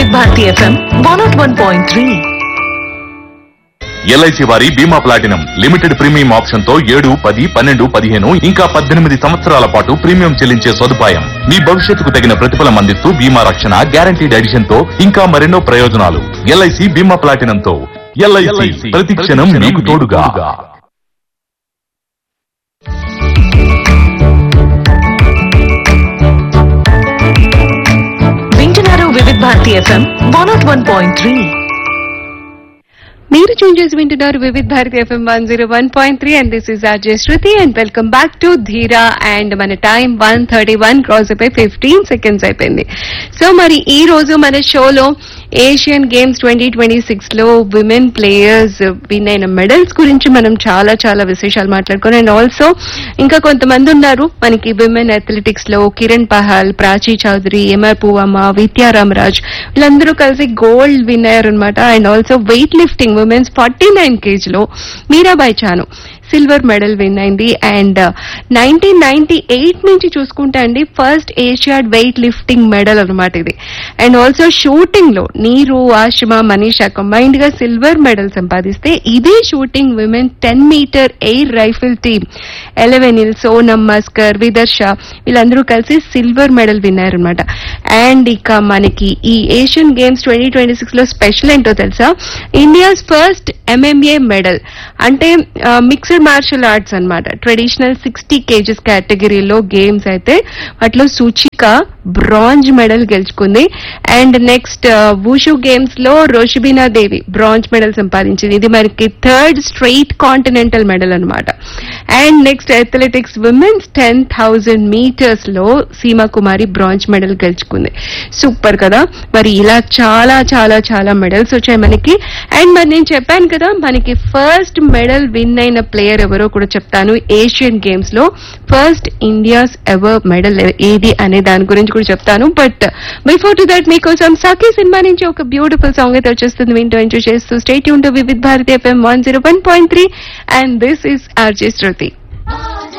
Bharati FM 101.3. LIC వారి బీమా platinum limited premium option తో 7, 10, 12, 15 ఇంకా 18 సంవత్సరాల పాటు ప్రీమియం చెల్లించే సదుపాయం. మీ భవిష్యత్తుకు తగిన ప్రతిఫలం అందిస్తూ బీమా రక్షణ, గ్యారంటీడ్ ఎడిషన్ తో ఇంకా మరెన్నో ప్రయోజనాలు. ఎల్ఐసి బీమా ప్లాటినం తో ఎల్ఐసి ప్రతి క్షణం మీకు తోడుగా. వింటున్నారు వివిధ భారతి FM 101.3. మీరు ట్యూన్ చేసి వింటున్నారు వివిధ Bharati FM 101.3 and this is RJ Shruti and welcome back to ధీరా. అండ్ మన టైం 1:31 క్రాస్ అయిపోయి 15 సెకండ్స్ అయిపోయింది. సో మరి ఈ రోజు మన షోలో ఏషియన్ గేమ్స్ 2026 లో విమెన్ ప్లేయర్స్ విన్ అయిన మెడల్స్ గురించి మనం చాలా చాలా విశేషాలు మాట్లాడుకున్నాం. అండ్ ఆల్సో ఇంకా కొంతమంది ఉన్నారు మనకి విమెన్ అథ్లెటిక్స్ లో, కిరణ్ పహాల్, ప్రాచీ చౌదరి, ఎంఆర్ పూవమ్మ, విద్యారామరాజ్, వీళ్ళందరూ కలిసి గోల్డ్ విన్ అయ్యారు అనమాట. And also weight lifting women's 49 kg లో Mirabai Chanu silver medal win అయింది. అండ్ 1998 నుంచి చూసుకుంటే అండి ఫస్ట్ ఏషియాడ్ వెయిట్ లిఫ్టింగ్ మెడల్ అనమాట ఇది. అండ్ ఆల్సో షూటింగ్ లో నీరు, ఆషిమా, మనీషా కంబైన్డ్ గా సిల్వర్ మెడల్ సంపాదిస్తే ఇదే shooting women 10 metre air rifle team 11 Sonam, Maskar, Vidarsha వీళ్ళందరూ కలిసి సిల్వర్ మెడల్ విన్ అయ్యారు అనమాట. అండ్ ఇక మనకి ఈ ఏషియన్ గేమ్స్ 2026 లో స్పెషల్ ఏంటో తెలుసా? ఇండియాస్ ఫస్ట్ MMA మెడల్ అంటే మిక్స్డ్ మార్షల్ ఆర్ట్స్ అన్నమాట. ట్రెడిషనల్ 60 kgs కేటగిరీలో గేమ్స్ అయితే వాటిలో సూచిక బ్రాంజ్ మెడల్ గెలుచుకుంది. అండ్ నెక్స్ట్ వూషు గేమ్స్ లో రోషిబీనా దేవి బ్రాంజ్ మెడల్ సంపాదించింది. ఇది మనకి థర్డ్ స్ట్రెయిట్ కాంటినెంటల్ మెడల్ అనమాట. And next athletics women's 10,000 meters లో సీమా కుమారి బ్రాంజ్ మెడల్ గెలుచుకుంది. సూపర్ కదా. మరి ఇలా చాలా చాలా చాలా మెడల్స్ వచ్చాయి మనకి. అండ్ మరి నేను చెప్పాను కదా మనకి ఫస్ట్ మెడల్ విన్ అయిన ప్లేయర్ ఎవరో కూడా చెప్తాను. ఏషియన్ గేమ్స్ లో ఫస్ట్ ఇండియాస్ ఎవర్ మెడల్ ఏది అనే దాని గురించి కూడా చెప్తాను. బట్ బిఫోర్ టు దట్ మీకోసం సఖీ సినిమా నుంచి ఒక బ్యూటిఫుల్ సాంగ్ అయితే వచ్చేస్తుంది. వింటూ ఎంజాయ్ చేస్తూ స్టే ట్యూన్ టు వివిధ Bharati FM 101.3 and this is RJ Shruti.